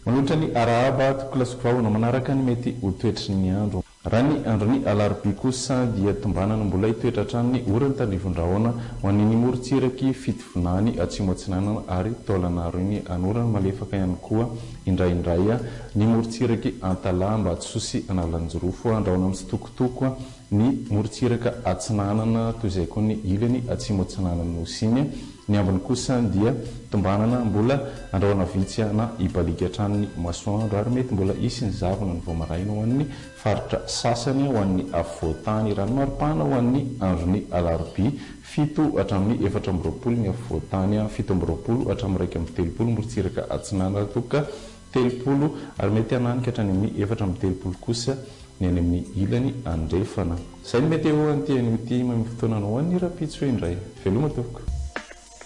manotra ny arahaba tokolasokvavona manaraka ny mety ho toetry ny andro raha ny androny alarobia kosa dia tombanana mbola hitoetra hatrany orany tandrivon-drahoana ho an'ny morotsiraky fitovinany atsimo atsinanana ary taolana rony anorany malefaka ihany koa indraindray ny morotsiraky antalamba atsosy analanjorofo andrahoana amin'ny sitokotoko ny morotsiraka atsinanana toy izay koa ny ilany atsimo atsinanana nosiny ny ambiny kosa dia tombanana mbola andrahoana vitsy na ibalika hatrany masoandro ary mety mbola isy ny zavana ny vomaraina ho an'ny faritra sasany ho an'ny afovoantany raha ny maripahana ho an'ny androny alarobia 7 hatramin'ny 4 amby roapolo ny afovoantany 7 amby roapolo hatramin'ny 1 amby telopolo morotsiraka atsinanana toka telopolo ary mety hananika hatrany amin'ny 4 amby telopolo kosa ny any amin'ny ilany andrefana izay ny mety eo an'ity an'ity mamy fotoanana ho an'ny rapitso indray veloma tompoko